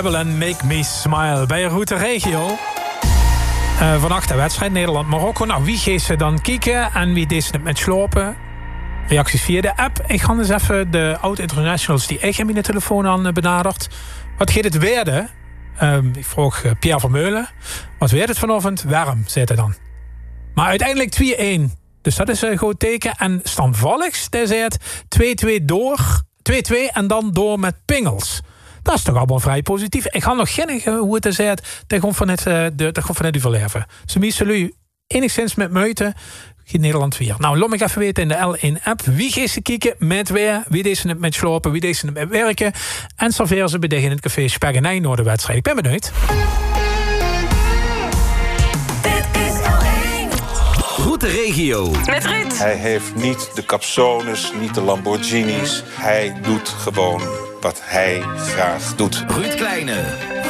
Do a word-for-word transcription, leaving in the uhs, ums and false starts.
En Make Me Smile bij Route Regio. Uh, vannacht de wedstrijd Nederland-Marokko. Nou, wie geeft ze dan kijken en wie deed ze het met slopen? Reacties via de app. Ik ga eens even de oud-internationals die ik in mijn telefoon aan benaderd. Wat gaat het werden? Um, ik vroeg Pierre Vermeulen. Wat werd het vanochtend? Warm, zei hij dan. Maar uiteindelijk twee-een. Dus dat is een goed teken. En standvalligs, daar zei het twee-twee door. twee-twee en dan door met pingels. Dat is toch allemaal vrij positief. Ik ga nog geen hoe het er zegt. Dat komt vanuit de vanuit die verleven. Ze missen jullie enigszins met meuten. Nederland vier. Nou, laat me even weten in de L één app. Wie gaat ze kijken met weer? Wie deed ze het met slopen? Wie deed ze het met werken? En serveren ze bij in het café Spaggenij naar de wedstrijd. Ik ben benieuwd. Dit is L één. Route Regio. Met Ruud. Hij heeft niet de Capsones, niet de Lamborghinis. Hij doet gewoon wat hij graag doet. Ruud Kleine.